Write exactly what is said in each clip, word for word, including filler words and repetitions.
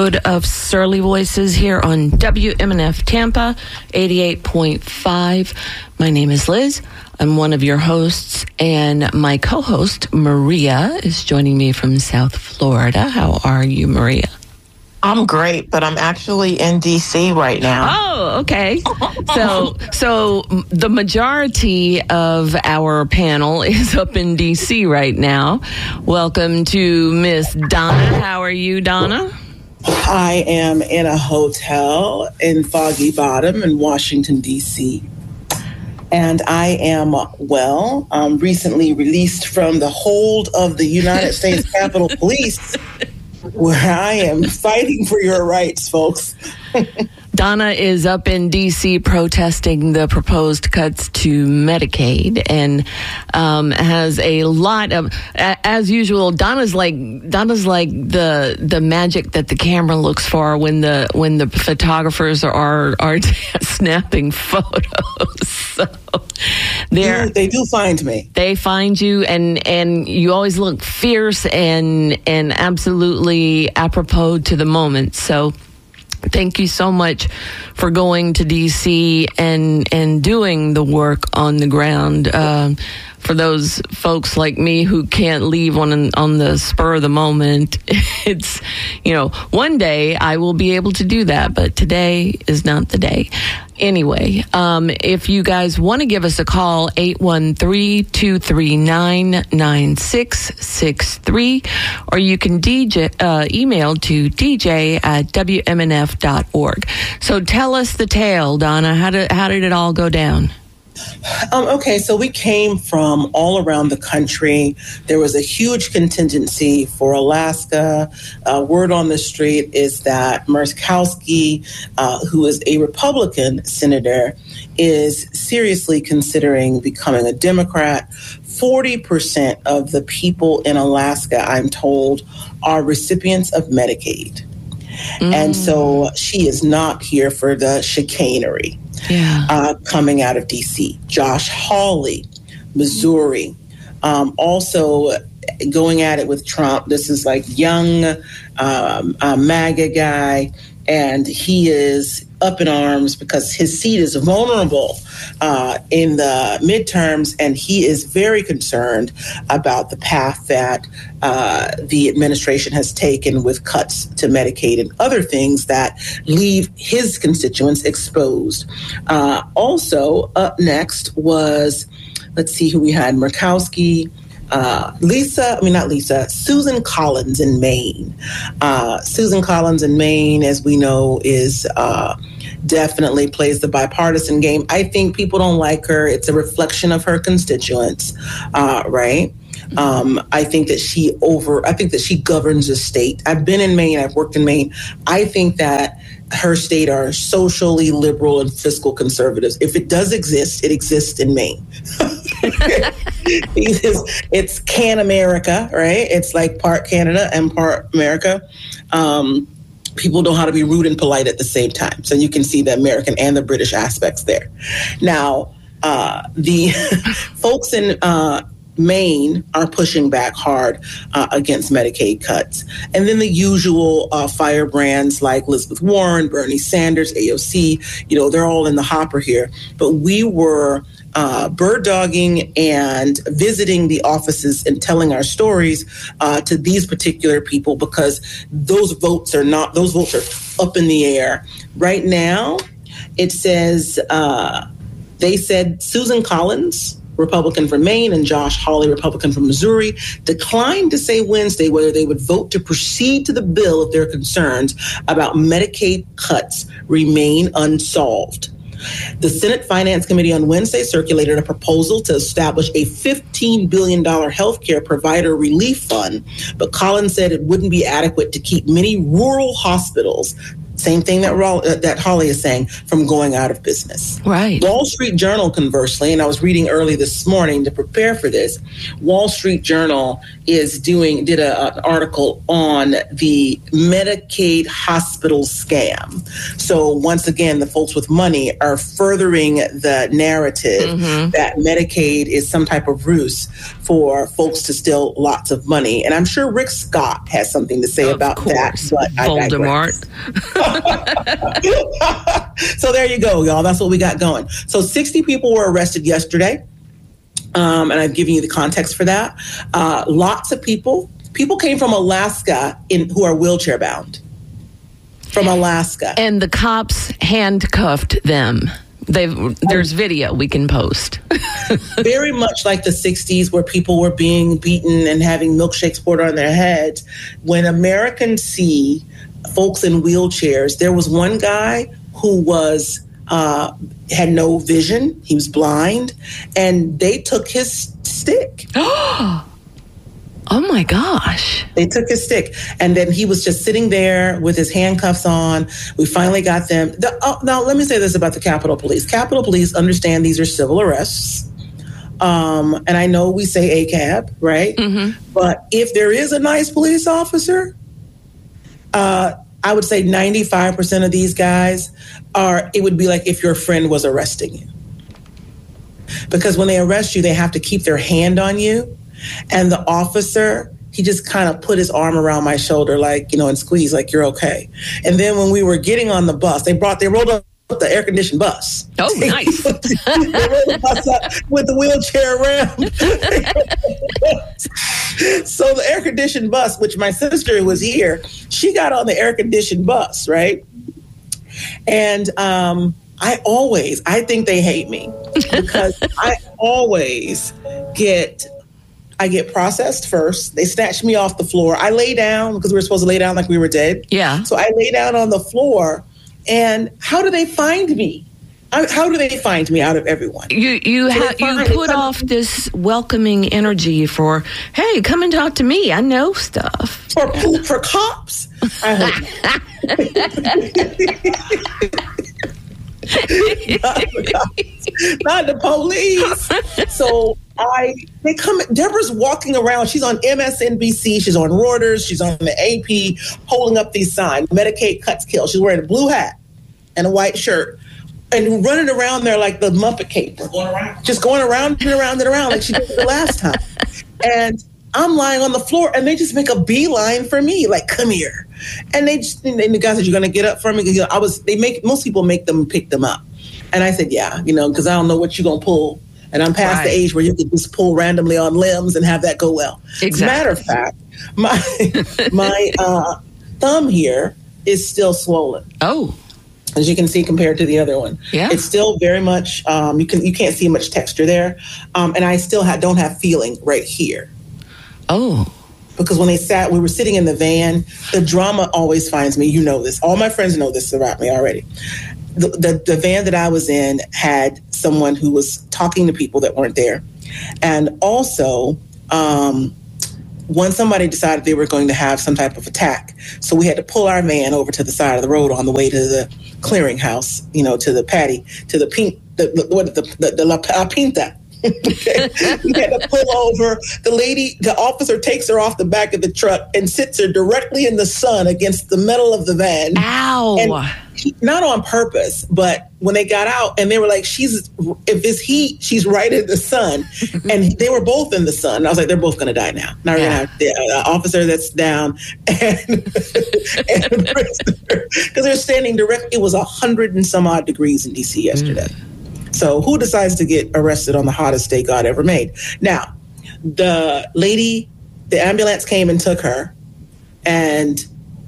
episode of Surly Voices here on W M N F Tampa eighty-eight point five. My name is Liz. I'm one of your hosts, and my co-host, Maria, is joining me from South Florida. How are you, Maria? I'm great, but I'm actually in D C right now. Oh, okay. So, so the majority of our panel is up in D C right now. Welcome to Miss Donna. How are you, Donna? I am in a hotel in Foggy Bottom in Washington, D C And I am, well, um, recently released from the hold of the United States Capitol Police, where I am fighting for your rights, folks. Donna is up in D C protesting the proposed cuts to Medicaid, and um, has a lot of, as usual, Donna's like Donna's like the the magic that the camera looks for when the when the photographers are are snapping photos. So they they do find me. They find you, and and you always look fierce and and absolutely apropos to the moment. So thank you so much for going to D C and and doing the work on the ground. Uh, for those folks like me who can't leave on on the spur of the moment, it's, you know, one day I will be able to do that, but today is not the day. Anyway, um, if you guys want to give us a call, eight one three, two three nine, nine six six three, or you can D J, uh, email to d j at w m n f dot org. So tell us the tale, Donna. How did, how did it all go down? Um, okay, so we came from all around the country. There was a huge contingency for Alaska. Uh, word on the street is that Murkowski, uh, who is a Republican senator, is seriously considering becoming a Democrat. forty percent of the people in Alaska, I'm told, are recipients of Medicaid. Mm. And so she is not here for the chicanery. Yeah. Uh, coming out of D C. Josh Hawley, Missouri, um, also going at it with Trump. This is like young um, uh, MAGA guy, and he is up in arms because his seat is vulnerable uh, in the midterms, and he is very concerned about the path that uh, the administration has taken with cuts to Medicaid and other things that leave his constituents exposed. Uh, also, up next was, let's see who we had, Murkowski, Uh, Lisa, I mean, not Lisa, Susan Collins in Maine. Uh, Susan Collins in Maine, as we know, is uh, definitely plays the bipartisan game. I think people don't like her. It's a reflection of her constituents, uh, right? Um, I think that she over, I think that she governs the state. I've been in Maine. I've worked in Maine. I think that her state are socially liberal and fiscal conservatives. If it does exist, it exists in Maine. it's, it's Can America, right? It's like part Canada and part America. Um, people know how to be rude and polite at the same time. So you can see the American and the British aspects there. Now, uh, the folks in uh, Maine are pushing back hard uh, against Medicaid cuts. And then the usual uh, firebrands like Elizabeth Warren, Bernie Sanders, A O C, you know, they're all in the hopper here. But we were uh, bird dogging and visiting the offices and telling our stories uh, to these particular people because those votes are not, those votes are up in the air. Right now, it says, uh, they said Susan Collins, Republican from Maine, and Josh Hawley, Republican from Missouri, declined to say Wednesday whether they would vote to proceed to the bill if their concerns about Medicaid cuts remain unsolved. The Senate Finance Committee on Wednesday circulated a proposal to establish a fifteen billion dollars healthcare provider relief fund, but Collins said it wouldn't be adequate to keep many rural hospitals, same thing that uh, that Holly is saying, from going out of business. Right. Wall Street Journal, conversely, and I was reading early this morning to prepare for this, Wall Street Journal is doing did a, an article on the Medicaid hospital scam. So once again, the folks with money are furthering the narrative mm-hmm. that Medicaid is some type of ruse for folks to steal lots of money. And I'm sure Rick Scott has something to say of about course. that. But Voldemort. So there you go, y'all. That's what we got going. So sixty people were arrested yesterday. Um, and I've given you the context for that. Uh, lots of people. People came from Alaska in who are wheelchair bound. From Alaska. And the cops handcuffed them. They've, there's video we can post. Very much like the sixties where people were being beaten and having milkshakes poured on their heads. When Americans see folks in wheelchairs, there was one guy who was uh, had no vision. He was blind. And they took his stick. Oh my gosh. They took his stick. And then he was just sitting there with his handcuffs on. We finally got them. The, oh, now, let me say this about the Capitol Police. Capitol Police understand these are civil arrests. Um, and I know we say A C A B, right? Mm-hmm. But if there is a nice police officer, uh, I would say ninety-five percent of these guys are, it would be like if your friend was arresting you. Because when they arrest you, they have to keep their hand on you. And the officer, he just kind of put his arm around my shoulder, like, you know, and squeezed, like, you're okay. And then when we were getting on the bus, they brought, they rolled up the air conditioned bus. Oh, nice. They rolled the bus up with the wheelchair ramp. So the air conditioned bus, which my sister was here, she got on the air conditioned bus, right? And um, I always, I think they hate me because I always get... I get processed first. They snatch me off the floor. I lay down because we were supposed to lay down like we were dead. Yeah. So I lay down on the floor. And how do they find me? How do they find me out of everyone? You you so ha- you put off this welcoming energy for, hey, come and talk to me. I know stuff. For for cops. I hope. not, the not the police. So I, they come, Deborah's walking around. She's on M S N B C. She's on Reuters. She's on the A P holding up these signs. Medicaid cuts kill. She's wearing a blue hat and a white shirt and running around there like the Muppet Caper. Going around. Just going around and around and around like she did the last time. And I'm lying on the floor and they just make a beeline for me. Like, come here. And they just, and the guy said, you're going to get up for me? Because, you know, I was, they make, most people make them pick them up. And I said, yeah, you know, because I don't know what you're going to pull. And I'm past right. the age where you can just pull randomly on limbs and have that go well. Exactly. As a matter of fact, my my uh, thumb here is still swollen. Oh, as you can see compared to the other one, yeah, it's still very much. Um, you can you can't see much texture there, um, and I still ha- don't have feeling right here. Oh. Because when they sat, we were sitting in the van. The drama always finds me. You know this. All my friends know this about me already. The, the, the van that I was in had someone who was talking to people that weren't there. And also, um, when somebody decided they were going to have some type of attack, so we had to pull our van over to the side of the road on the way to the clearinghouse, you know, to the patty, to the pink, the, the, what, the, the, the La Pinta. Okay. We had to pull over. The lady, the officer takes her off the back of the truck and sits her directly in the sun against the metal of the van. Ow. And she, not on purpose, but when they got out and they were like, she's, if it's heat, she's right in the sun. And they were both in the sun. And I was like, they're both going to die now. Now we're going to have the uh, officer that's down and, and because they're standing directly. It was a hundred and some odd degrees in D C yesterday. Mm. So who decides to get arrested on the hottest day God ever made? Now, the lady, the ambulance came and took her, and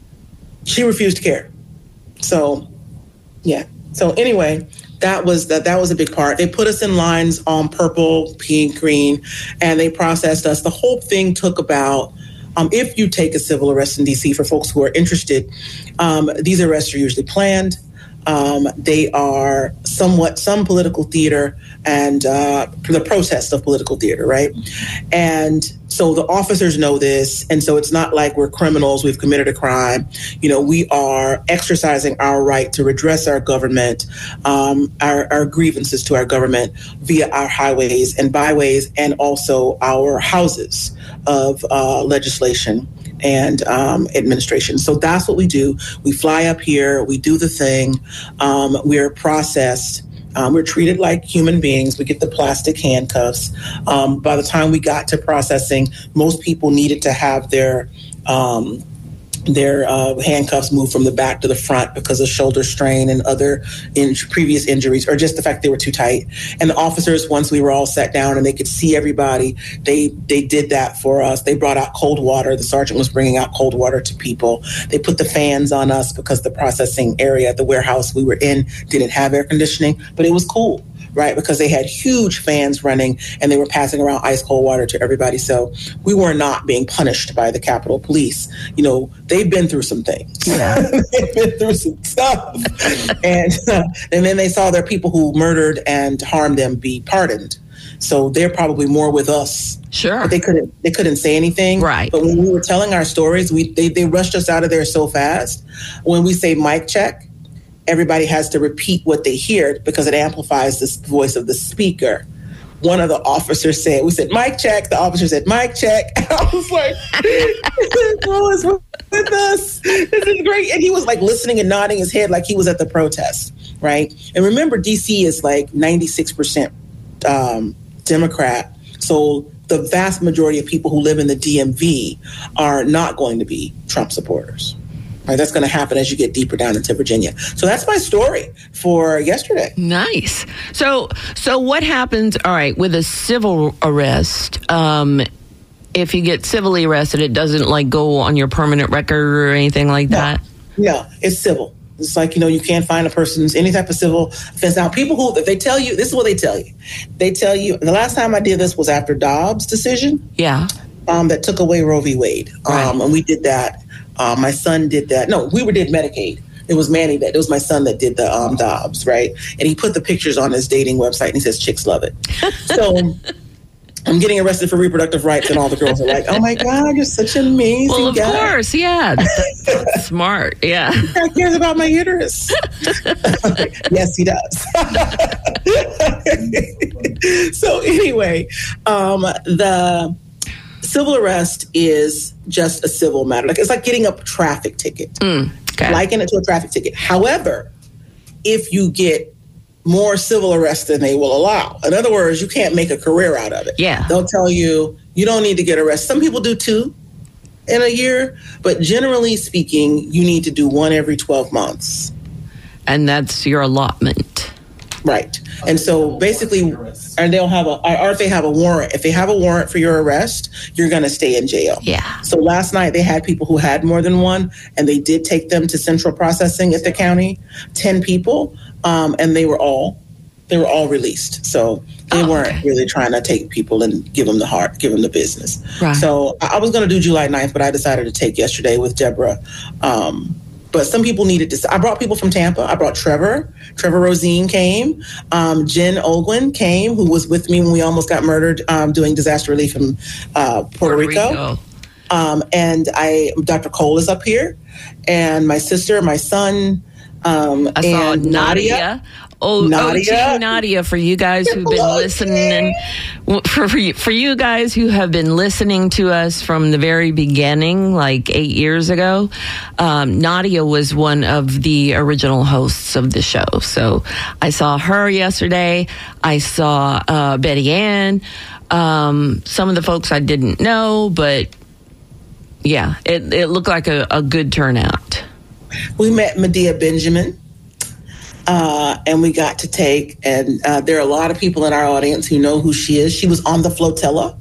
she refused to care. So, yeah. So anyway, that was that. That was a big part. They put us in lines on purple, pink, green, and they processed us. The whole thing took about. Um, if you take a civil arrest in D C, for folks who are interested, um, these arrests are usually planned. Um, they are somewhat some political theater and uh, the protest of political theater, right? And so the officers know this. And so it's not like we're criminals, we've committed a crime. You know, we are exercising our right to redress our government, um, our, our grievances to our government via our highways and byways and also our houses of uh, legislation and um, administration. So that's what we do. We fly up here, we do the thing, um, we're processed, Um, we're treated like human beings. We get the plastic handcuffs. Um, by the time we got to processing, most people needed to have their um, their uh, handcuffs moved from the back to the front because of shoulder strain and other in- previous injuries, or just the fact they were too tight. And the officers, once we were all sat down and they could see everybody, they they did that for us. They brought out cold water. The sergeant was bringing out cold water to people. They put the fans on us because the processing area at the warehouse we were in didn't have air conditioning, but it was cool. Right, because they had huge fans running and they were passing around ice cold water to everybody. So we were not being punished by the Capitol Police. You know, they've been through some things. Yeah. They've been through some stuff. and, uh, and then they saw their people who murdered and harmed them be pardoned. So they're probably more with us. Sure. But they couldn't they couldn't say anything. Right. But when we were telling our stories, we they, they rushed us out of there so fast. When we say mic check, everybody has to repeat what they hear because it amplifies the voice of the speaker. One of the officers said, we said, mic check. The officer said, mic check. I was like, who is with us? This is great. And he was like listening and nodding his head like he was at the protest, right? And remember, D C is like ninety-six percent um, Democrat. So the vast majority of people who live in the D M V are not going to be Trump supporters. Right, that's going to happen as you get deeper down into Virginia. So that's my story for yesterday. Nice. So, so what happens? All right, with a civil arrest, um, if you get civilly arrested, it doesn't like go on your permanent record or anything like no, that. No, it's civil. It's like, you know, you can't find a person's any type of civil offense. Now, people who, if they tell you, this is what they tell you. They tell you, the last time I did this was after Dobbs' decision. Yeah. Um, that took away Roe v. Wade. Um, right. And we did that. Uh, my son did that. No, we were did Medicaid. It was Manny that, it was my son that did the um, Dobbs, right? And he put the pictures on his dating website and he says, chicks love it. So I'm getting arrested for reproductive rights and all the girls are like, oh my God, you're such an amazing Well, of guy. course, yeah. That's, that's smart, yeah. He cares about my uterus. Yes, he does. So anyway, um, the civil arrest is just a civil matter. Like it's like getting a traffic ticket, mm, okay. liken it to a traffic ticket. However, if you get more civil arrests than they will allow, in other words, you can't make a career out of it. Yeah, they'll tell you you don't need to get arrested. Some people do two in a year, but generally speaking, you need to do one every twelve months, and that's your allotment. Right. And so basically, and they'll have a, or if they have a warrant, if they have a warrant for your arrest, you're going to stay in jail. Yeah. So last night they had people who had more than one, and they did take them to central processing at the county, ten people, um, and they were all, they were all released. So they oh, weren't okay. really trying to take people and give them the heart, give them the business. Right. So I, I was going to do July ninth, but I decided to take yesterday with Deborah. Um, But some people needed to. I brought people from Tampa. I brought Trevor. Trevor Rosine came. Um, Jen Olguin came, who was with me when we almost got murdered um, doing disaster relief in uh, Puerto, Puerto Rico. Rico. Um, and I, Doctor Cole is up here, and my sister, my son, um, I saw and Nadia. Nadia. Oh, Nadia. O G Nadia, for you guys who've been listening, for, for you, for you guys who have been listening to us from the very beginning, like eight years ago, um, Nadia was one of the original hosts of the show. So I saw her yesterday. I saw uh, Betty Ann. Um, some of the folks I didn't know, but yeah, it, it looked like a, a good turnout. We met Medea Benjamin. Uh, and we got to take, and uh, there are a lot of people in our audience who know who she is. She was on the flotilla,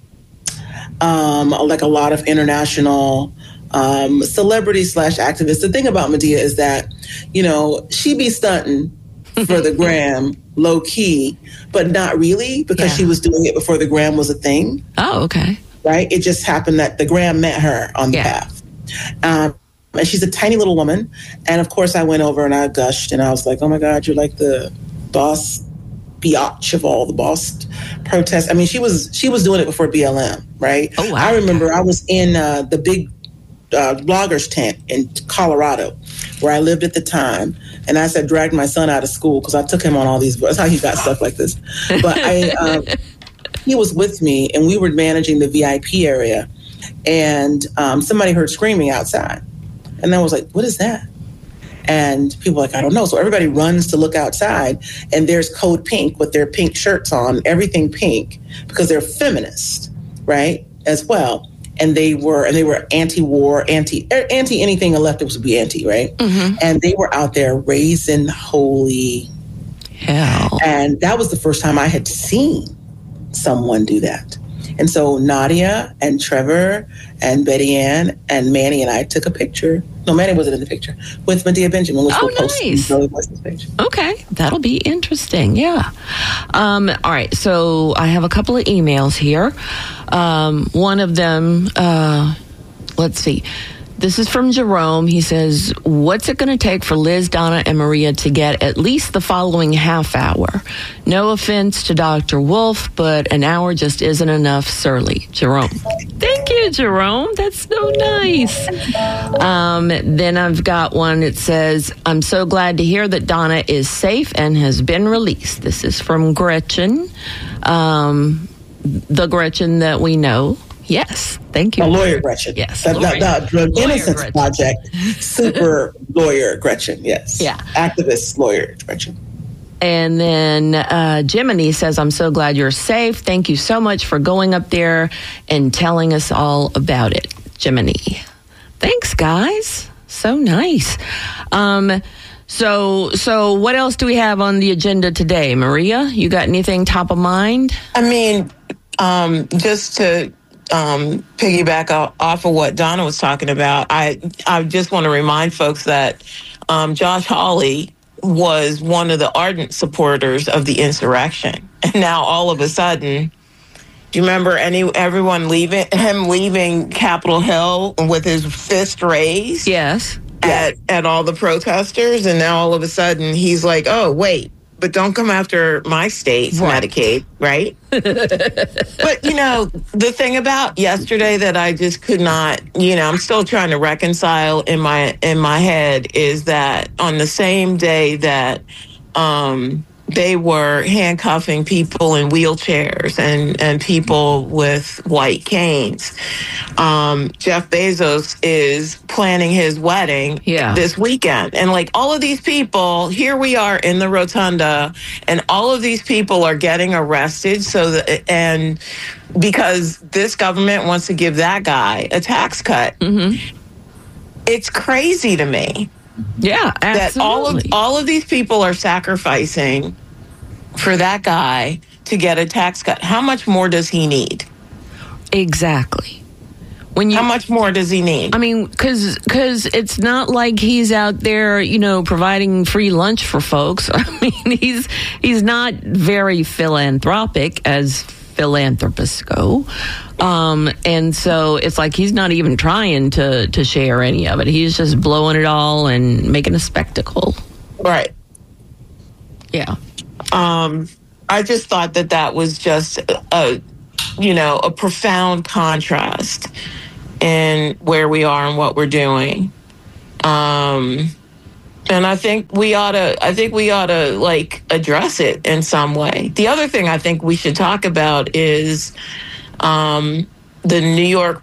um, like a lot of international um, celebrities slash activists. The thing about Medea is that, you know, she be stunting for the gram low key, but not really, because yeah. she was doing it before the gram was a thing. Oh, okay. Right? It just happened that the gram met her on the yeah. path. Um, And she's a tiny little woman. And of course, I went over and I gushed and I was like, oh my God, you're like the boss biatch of all the boss protests. I mean, she was she was doing it before B L M, right? Oh, wow. I remember I was in uh, the big uh, bloggers tent in Colorado where I lived at the time. And I said, dragged my son out of school because I took him on all these. That's how he got stuff like this. But I, uh, he was with me and we were managing the V I P area. And um, somebody heard screaming outside. And I was like, what is that? And people are like, I don't know. So everybody runs to look outside, and there's Code Pink with their pink shirts on, everything pink, because they're feminists, right, as well. And they were, and they were anti-war, anti, anti anything a leftist would be anti, right? Mm-hmm. And they were out there raising holy hell. And that was the first time I had seen someone do that. And so Nadia and Trevor and Betty Ann and Manny and I took a picture. No, Manny wasn't in the picture. With Medea Benjamin, which oh, we'll post nice. on the page. Okay, that'll be interesting. Yeah. Um, all right. So I have a couple of emails here. Um, one of them, uh, let's see. This is from Jerome. He says, what's it going to take for Liz, Donna, and Maria to get at least the following half hour? No offense to Doctor Wolf, but an hour just isn't enough. Surly. Jerome. Thank you, Jerome. That's so nice. Um, then I've got one that says, I'm so glad to hear that Donna is safe and has been released. This is from Gretchen, um, the Gretchen that we know. Yes, thank you. A lawyer Gretchen. Yes. The, lawyer. the, the, the Innocence Gretchen. Project, super lawyer Gretchen, yes. Yeah. Activist lawyer Gretchen. And then uh, Jiminy says, I'm so glad you're safe. Thank you so much for going up there and telling us all about it, Jiminy. Thanks, guys. So nice. Um, so, so what else do we have on the agenda today? Maria, you got anything top of mind? I mean, um, just to um, piggyback off of what Donna was talking about, I I just want to remind folks that um, Josh Hawley was one of the ardent supporters of the insurrection, and now all of a sudden, do you remember any everyone leaving him leaving Capitol Hill with his fist raised? Yes. At at all the protesters, and now all of a sudden he's like, oh wait. But don't come after my state's right. Medicaid, right? But, you know, the thing about yesterday that I just could not, you know, I'm still trying to reconcile in my in my head is that on the same day that um, they were handcuffing people in wheelchairs and, and people with white canes, um, Jeff Bezos is planning his wedding yeah. this weekend. And like all of these people, here we are in the rotunda, and all of these people are getting arrested. So that, and because this government wants to give that guy a tax cut. Mm-hmm. It's crazy to me. Yeah, absolutely. That all of all of these people are sacrificing for that guy to get a tax cut. How much more does he need? Exactly. When you, How much more does he need? I mean, because because it's not like he's out there, you know, providing free lunch for folks. I mean, he's he's not very philanthropic as philanthropists go. Um, and so it's like he's not even trying to, to share any of it. He's just blowing it all and making a spectacle. Right. Yeah. Um, I just thought that that was just a, you know, a profound contrast in where we are and what we're doing. Um, and I think we ought to, I think we ought to like address it in some way. The other thing I think we should talk about is, um, the New York